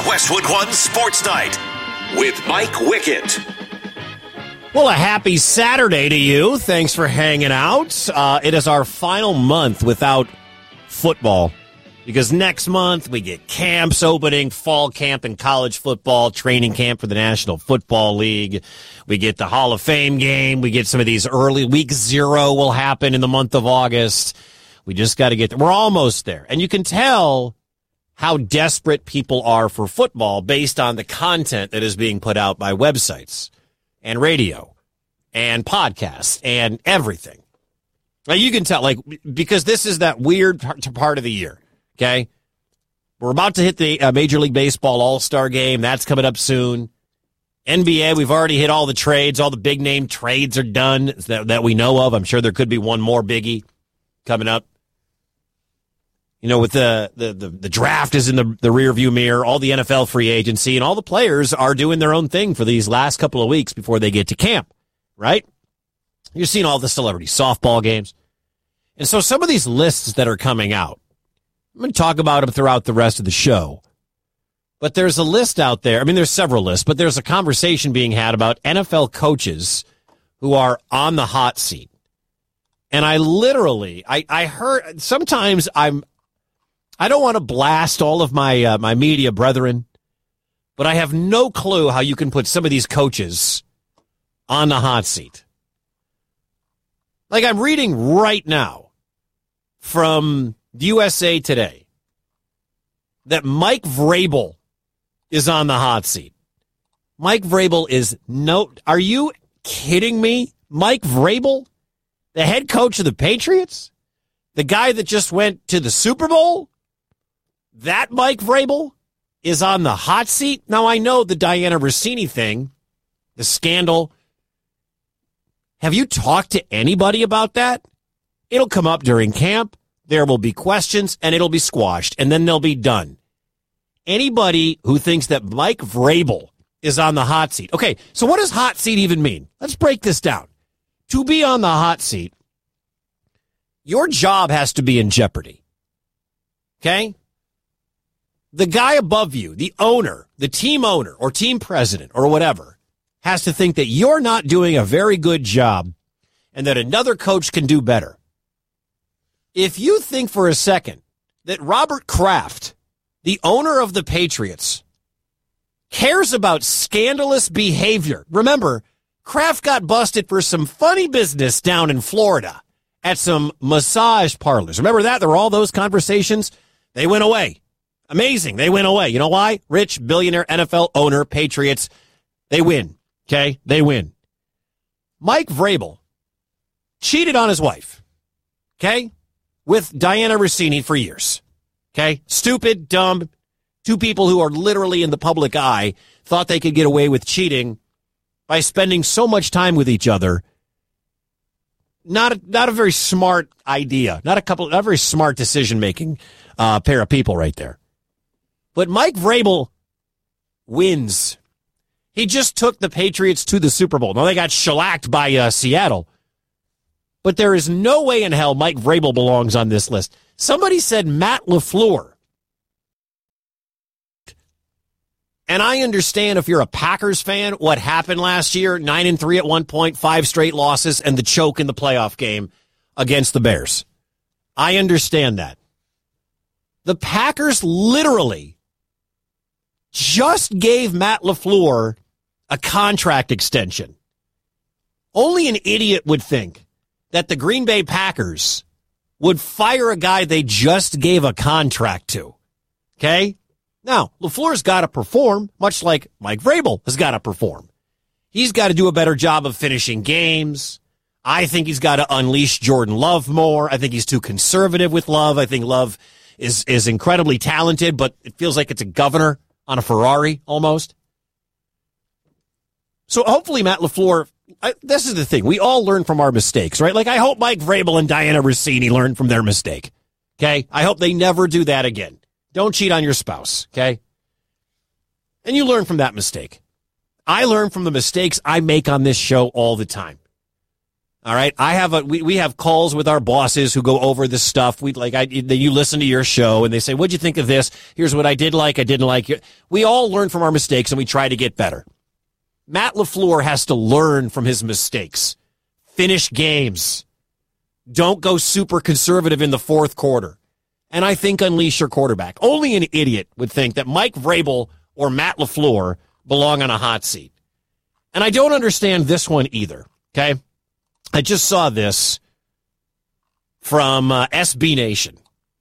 Westwood One Sports Night with Mike Wickett. Well, a happy Saturday to you. Thanks for hanging out. It is our final month without football because next month we get camps opening, fall camp in college football, training camp for the National Football League. We get the Hall of Fame game. We get some of these early week 0 will happen in the month of August. We just got to get there. We're almost there. And you can tell how desperate people are for football based on the content that is being put out by websites and radio and podcasts and everything. Now you can tell, because this is that weird part of the year, okay? We're about to hit the Major League Baseball All-Star Game. That's coming up soon. NBA, we've already hit all the trades. All the big-name trades are done that we know of. I'm sure there could be one more biggie coming up. You know, with the draft is in the rearview mirror, all the NFL free agency, and all the players are doing their own thing for these last couple of weeks before they get to camp, right? You're seeing all the celebrity softball games. And so some of these lists that are coming out, I'm going to talk about them throughout the rest of the show. But there's a list out there. I mean, there's several lists, but there's a conversation being had about NFL coaches who are on the hot seat. And I heard, sometimes I don't want to blast all of my my media brethren, but I have no clue how you can put some of these coaches on the hot seat. Like I'm reading right now from USA Today that Mike Vrabel is on the hot seat. Mike Vrabel is are you kidding me? Mike Vrabel, the head coach of the Patriots, the guy that just went to the Super Bowl? That Mike Vrabel is on the hot seat? Now, I know the Diana Rossini thing, the scandal. Have you talked to anybody about that? It'll come up during camp. There will be questions, and it'll be squashed, and then they'll be done. Anybody who thinks that Mike Vrabel is on the hot seat. Okay, so what does hot seat even mean? Let's break this down. To be on the hot seat, your job has to be in jeopardy. Okay? The guy above you, the owner, the team owner or team president or whatever, has to think that you're not doing a very good job and that another coach can do better. If you think for a second that Robert Kraft, the owner of the Patriots, cares about scandalous behavior. Remember, Kraft got busted for some funny business down in Florida at some massage parlors. Remember that? There were all those conversations. They went away. Amazing. They went away. You know why? Rich, billionaire, NFL owner, Patriots. They win. Okay? They win. Mike Vrabel cheated on his wife. Okay? With Diana Rossini for years. Okay? Stupid, dumb, two people who are literally in the public eye thought they could get away with cheating by spending so much time with each other. Not a very smart idea. Not a very smart decision-making pair of people right there. But Mike Vrabel wins. He just took the Patriots to the Super Bowl. Now, they got shellacked by Seattle. But there is no way in hell Mike Vrabel belongs on this list. Somebody said Matt LaFleur. And I understand if you're a Packers fan, what happened last year, 9-3 at one point, 5 straight losses, and the choke in the playoff game against the Bears. I understand that. The Packers literally just gave Matt LaFleur a contract extension. Only an idiot would think that the Green Bay Packers would fire a guy they just gave a contract to. Okay? Now, LaFleur's got to perform, much like Mike Vrabel has got to perform. He's got to do a better job of finishing games. I think he's got to unleash Jordan Love more. I think he's too conservative with Love. I think Love is incredibly talented, but it feels like it's a governor on a Ferrari almost. So hopefully Matt LaFleur, this is the thing. We all learn from our mistakes, right? Like I hope Mike Vrabel and Diana Rossini learn from their mistake. Okay? I hope they never do that again. Don't cheat on your spouse, okay? And you learn from that mistake. I learn from the mistakes I make on this show all the time. All right, we have calls with our bosses who go over this stuff. You listen to your show and they say, "What'd you think of this? Here's what I did like. I didn't like it." We all learn from our mistakes and we try to get better. Matt LaFleur has to learn from his mistakes. Finish games. Don't go super conservative in the fourth quarter. And I think unleash your quarterback. Only an idiot would think that Mike Vrabel or Matt LaFleur belong on a hot seat. And I don't understand this one either. Okay. I just saw this from SB Nation.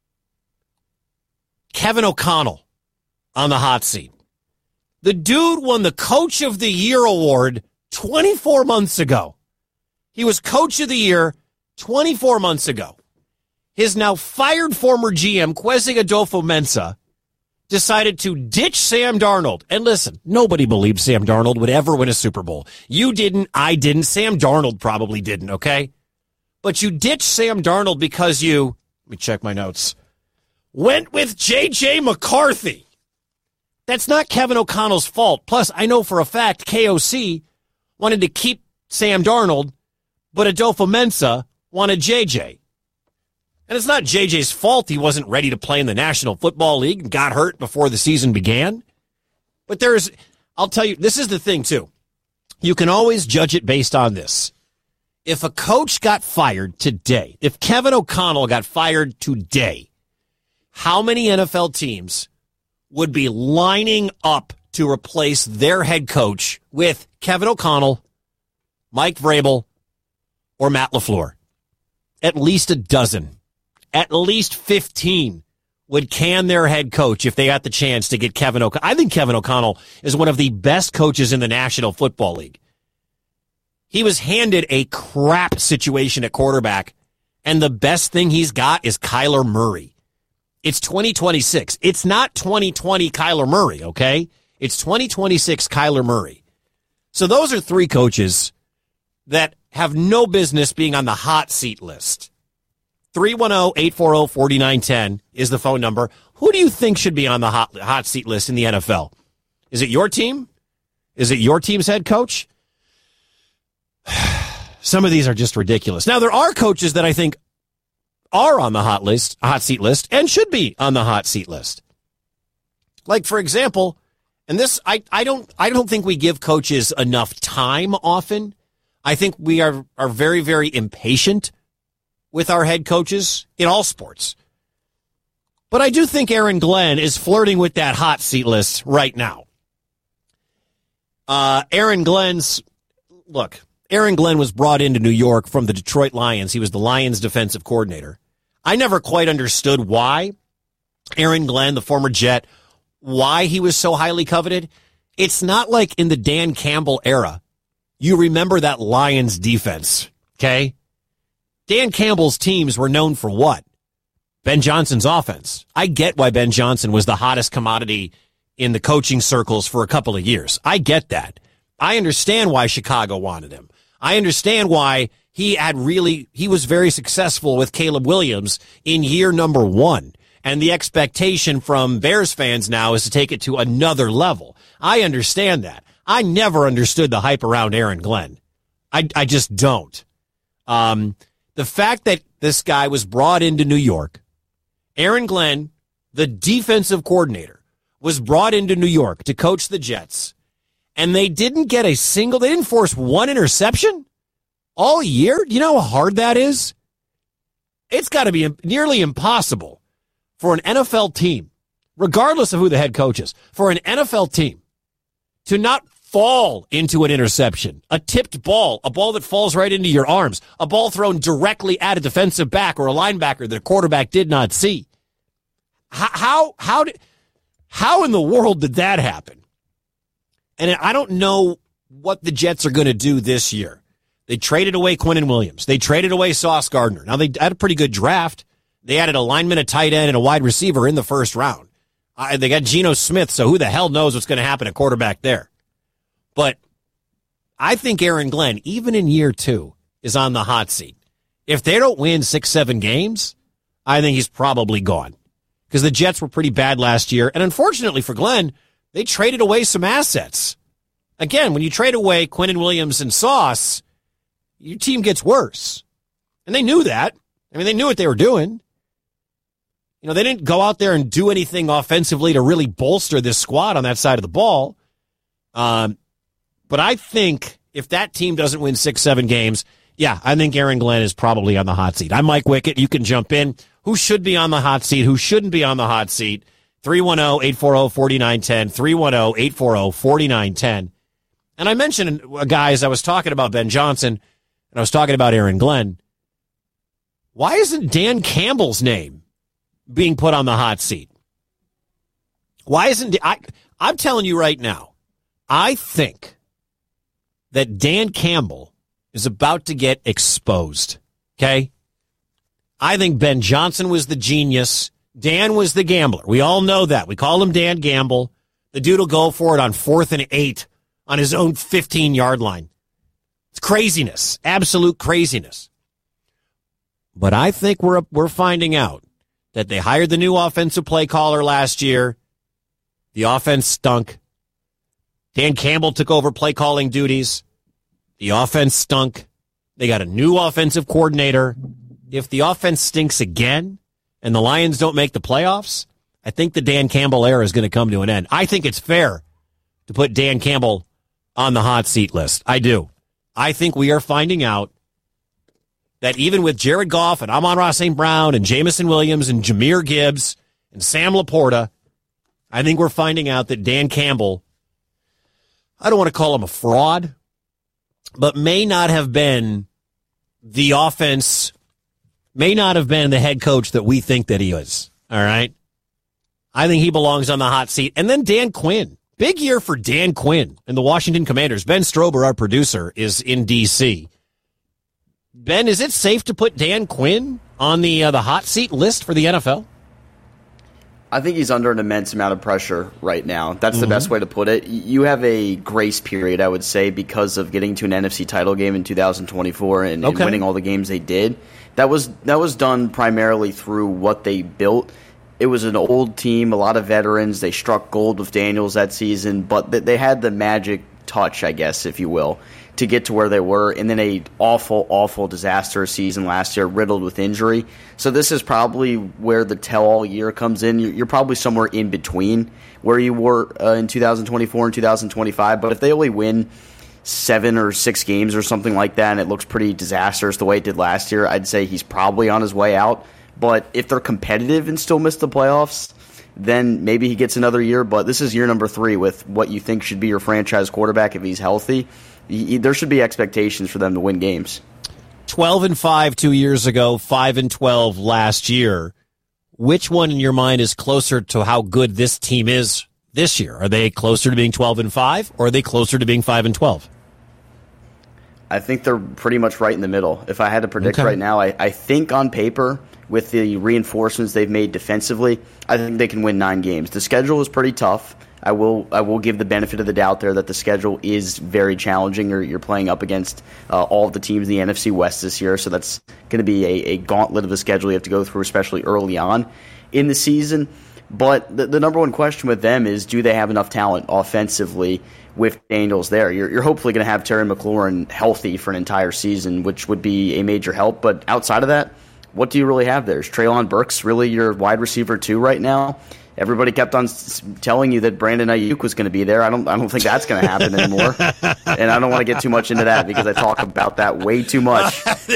Kevin O'Connell on the hot seat. The dude won the Coach of the Year award 24 months ago. He was Coach of the Year 24 months ago. His now fired former GM, Kwesi Adofo-Mensah, decided to ditch Sam Darnold. And listen, nobody believed Sam Darnold would ever win a Super Bowl. You didn't, I didn't, Sam Darnold probably didn't, okay? But you ditched Sam Darnold because you, let me check my notes, went with J.J. McCarthy. That's not Kevin O'Connell's fault. Plus, I know for a fact KOC wanted to keep Sam Darnold, but Adofo-Mensah wanted J.J. And it's not JJ's fault he wasn't ready to play in the National Football League and got hurt before the season began. But I'll tell you, this is the thing, too. You can always judge it based on this. If a coach got fired today, if Kevin O'Connell got fired today, how many NFL teams would be lining up to replace their head coach with Kevin O'Connell, Mike Vrabel, or Matt LaFleur? At least a dozen. At least 15 would can their head coach if they got the chance to get Kevin O'Connell. I think Kevin O'Connell is one of the best coaches in the National Football League. He was handed a crap situation at quarterback, and the best thing he's got is Kyler Murray. It's 2026. It's not 2020 Kyler Murray, okay? It's 2026 Kyler Murray. So those are three coaches that have no business being on the hot seat list. 310-840-4910 is the phone number. Who do you think should be on the hot seat list in the NFL? Is it your team? Is it your team's head coach? Some of these are just ridiculous. Now, there are coaches that I think are on the hot seat list, and should be on the hot seat list. Like, for example, and this, I don't think we give coaches enough time often. I think we are very, very impatient with our head coaches in all sports. But I do think Aaron Glenn is flirting with that hot seat list right now. Aaron Glenn was brought into New York from the Detroit Lions. He was the Lions defensive coordinator. I never quite understood why Aaron Glenn, the former Jet, why he was so highly coveted. It's not like in the Dan Campbell era. You remember that Lions defense, okay? Dan Campbell's teams were known for what? Ben Johnson's offense. I get why Ben Johnson was the hottest commodity in the coaching circles for a couple of years. I get that. I understand why Chicago wanted him. I understand why he was very successful with Caleb Williams in year number 1. And the expectation from Bears fans now is to take it to another level. I understand that. I never understood the hype around Aaron Glenn. I just don't. The fact that this guy was brought into New York, Aaron Glenn, the defensive coordinator, was brought into New York to coach the Jets, and they didn't force one interception all year. Do you know how hard that is? It's got to be nearly impossible for an NFL team, regardless of who the head coach is, for an NFL team to not fall into an interception, a tipped ball, a ball that falls right into your arms, a ball thrown directly at a defensive back or a linebacker that a quarterback did not see. How in the world did that happen? And I don't know what the Jets are going to do this year. They traded away Quinnen Williams. They traded away Sauce Gardner. Now, they had a pretty good draft. They added a lineman, a tight end, and a wide receiver in the first round. They got Geno Smith, so who the hell knows what's going to happen at quarterback there? But I think Aaron Glenn, even in year 2, is on the hot seat. If they don't win 6-7 games, I think he's probably gone. Because the Jets were pretty bad last year. And unfortunately for Glenn, they traded away some assets. Again, when you trade away Quinnen Williams and Sauce, your team gets worse. And they knew that. I mean, they knew what they were doing. You know, they didn't go out there and do anything offensively to really bolster this squad on that side of the ball. But I think if that team doesn't win 6-7 games, yeah, I think Aaron Glenn is probably on the hot seat. I'm Mike Wickett. You can jump in. Who should be on the hot seat? Who shouldn't be on the hot seat? 310-840-4910. 310-840-4910. And I mentioned, guys, I was talking about Ben Johnson, and I was talking about Aaron Glenn. Why isn't Dan Campbell's name being put on the hot seat? Why isn't I'm telling you right now, I think that Dan Campbell is about to get exposed. Okay? I think Ben Johnson was the genius. Dan was the gambler. We all know that. We call him Dan Gamble. The dude will go for it on 4th and 8 on his own 15-yard line. It's craziness. Absolute craziness. But I think we're finding out that they hired the new offensive play caller last year. The offense stunk. Dan Campbell took over play calling duties. The offense stunk. They got a new offensive coordinator. If the offense stinks again and the Lions don't make the playoffs, I think the Dan Campbell era is going to come to an end. I think it's fair to put Dan Campbell on the hot seat list. I do. I think we are finding out that even with Jared Goff and Amon-Ra St. Brown and Jamison Williams and Jahmyr Gibbs and Sam Laporta, I think we're finding out that Dan Campbell, I don't want to call him a fraud, but may not have been the offense, may not have been the head coach that we think that he is. All right? I think he belongs on the hot seat. And then Dan Quinn. Big year for Dan Quinn and the Washington Commanders. Ben Strober, our producer, is in D.C. Ben, is it safe to put Dan Quinn on the hot seat list for the NFL? I think he's under an immense amount of pressure right now. That's the best way to put it. You have a grace period, I would say, because of getting to an NFC title game in 2024 and winning all the games they did. That was done primarily through what they built. It was an old team, a lot of veterans. They struck gold with Daniels that season, but they had the magic touch, I guess, if you will, to get to where they were. And then a awful, awful disaster season last year, riddled with injury. So this is probably where the tell-all year comes in. You're probably somewhere in between where you were in 2024 and 2025. But if they only win 7 or 6 games or something like that, and it looks pretty disastrous the way it did last year, I'd say he's probably on his way out. But if they're competitive and still miss the playoffs, then maybe he gets another year. But this is year number 3 with what you think should be your franchise quarterback if he's healthy. There should be expectations for them to win games. 12-5 2 years ago, 5-12 last year. Which one in your mind is closer to how good this team is this year? Are they closer to being 12-5, or are they closer to being 5-12? I think they're pretty much right in the middle. If I had to predict right now, I think on paper, with the reinforcements they've made defensively, I think they can win 9 games. The schedule is pretty tough. I will give the benefit of the doubt there that the schedule is very challenging. You're playing up against all of the teams in the NFC West this year, so that's going to be a gauntlet of a schedule you have to go through, especially early on in the season. But the number one question with them is, do they have enough talent offensively with Daniels there? You're hopefully going to have Terry McLaurin healthy for an entire season, which would be a major help. But outside of that, what do you really have there? Is Treylon Burks really your wide receiver 2 right now? Everybody kept on telling you that Brandon Ayuk was going to be there. I don't think that's going to happen anymore. And I don't want to get too much into that because I talk about that way too much.